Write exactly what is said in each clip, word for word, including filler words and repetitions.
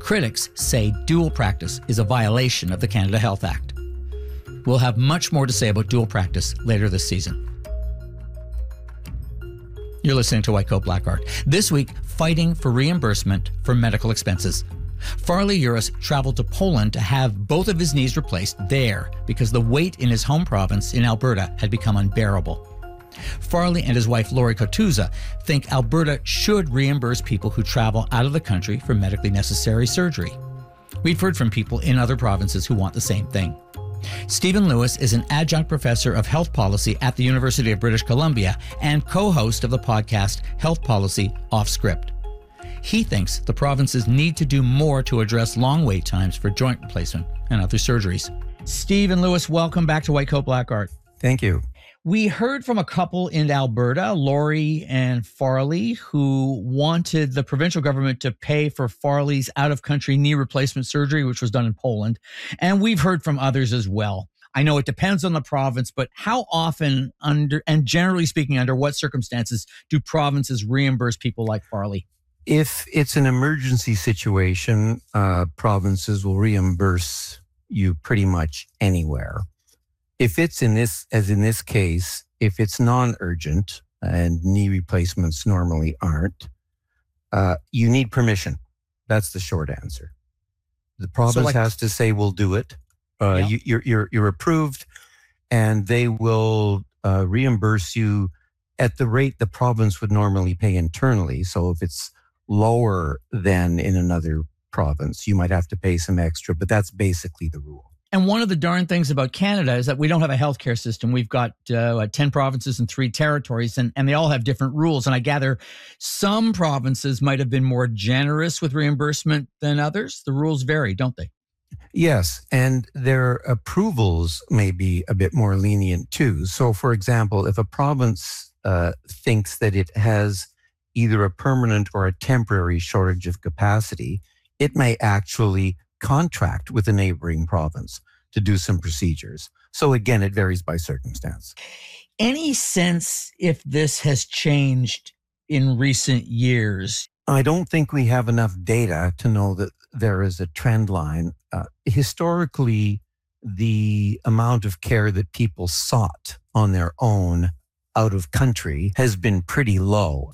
Critics say dual practice is a violation of the Canada Health Act. We'll have much more to say about dual practice later this season. You're listening to White Coat Black Art. This week, fighting for reimbursement for medical expenses. Farley Uris traveled to Poland to have both of his knees replaced there because the wait in his home province in Alberta had become unbearable. Farley and his wife Lori Kotuza think Alberta should reimburse people who travel out of the country for medically necessary surgery. We've heard from people in other provinces who want the same thing. Stephen Lewis is an adjunct professor of health policy at the University of British Columbia and co-host of the podcast Health Policy Off Script. He thinks the provinces need to do more to address long wait times for joint replacement and other surgeries. Stephen Lewis, welcome back to White Coat Black Art. Thank you. We heard from a couple in Alberta, Lori and Farley, who wanted the provincial government to pay for Farley's out-of-country knee replacement surgery, which was done in Poland. And we've heard from others as well. I know it depends on the province, but how often under, and generally speaking, under what circumstances do provinces reimburse people like Farley? If it's an emergency situation, uh, provinces will reimburse you pretty much anywhere. If it's in this, as in this case, if it's non-urgent, and knee replacements normally aren't, uh, you need permission. That's the short answer. The province so like, has to say, we'll do it. Uh, yeah. you, you're, you're, you're approved, and they will uh, reimburse you at the rate the province would normally pay internally. So if it's lower than in another province, you might have to pay some extra, but that's basically the rule. And one of the darn things about Canada is that we don't have a healthcare system. We've got uh, ten provinces and three territories, and, and they all have different rules. And I gather some provinces might have been more generous with reimbursement than others. The rules vary, don't they? Yes, and their approvals may be a bit more lenient too. So, for example, if a province uh, thinks that it has either a permanent or a temporary shortage of capacity, it may actually contract with a neighboring province to do some procedures. So again, it varies by circumstance. Any sense if this has changed in recent years? I don't think we have enough data to know that there is a trend line. Uh, historically, the amount of care that people sought on their own out of country has been pretty low.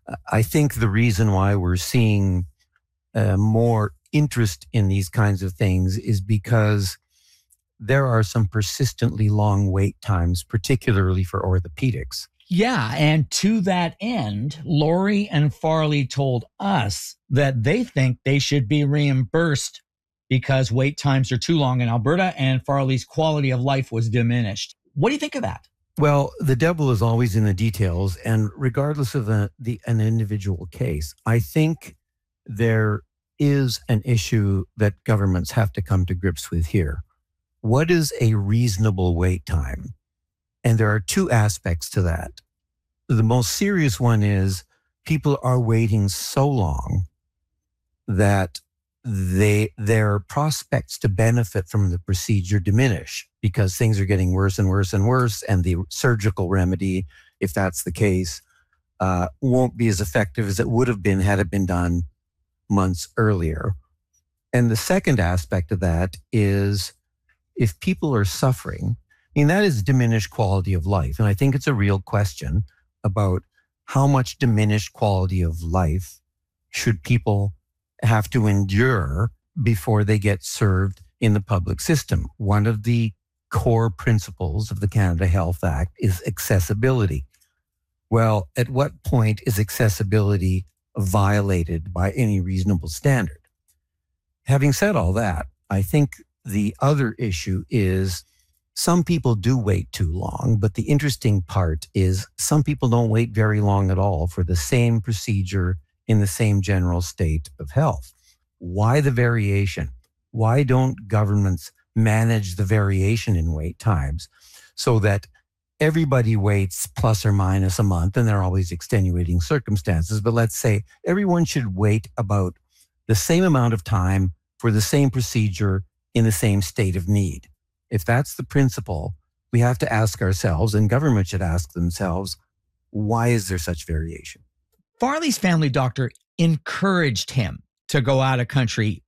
I think the reason why we're seeing uh, more interest in these kinds of things is because there are some persistently long wait times, particularly for orthopedics. Yeah, and to that end, Lori and Farley told us that they think they should be reimbursed because wait times are too long in Alberta and Farley's quality of life was diminished. What do you think of that? Well, the devil is always in the details, and regardless of the, the an individual case, I think there is an issue that governments have to come to grips with here. What is a reasonable wait time? And there are two aspects to that. The most serious one is people are waiting so long that they their prospects to benefit from the procedure diminish because things are getting worse and worse and worse, and the surgical remedy, if that's the case, uh, won't be as effective as it would have been had it been done months earlier. And the second aspect of that is if people are suffering, I mean, that is diminished quality of life. And I think it's a real question about how much diminished quality of life should people have to endure before they get served in the public system. One of the core principles of the Canada Health Act is accessibility. Well, at what point is accessibility violated by any reasonable standard? Having said all that, I think the other issue is some people do wait too long, but the interesting part is some people don't wait very long at all for the same procedure in the same general state of health. Why the variation? Why don't governments manage the variation in wait times so that everybody waits plus or minus a month, and there are always extenuating circumstances, but let's say everyone should wait about the same amount of time for the same procedure in the same state of need. If that's the principle, we have to ask ourselves, and government should ask themselves, why is there such variation? Farley's family doctor encouraged him to go out of country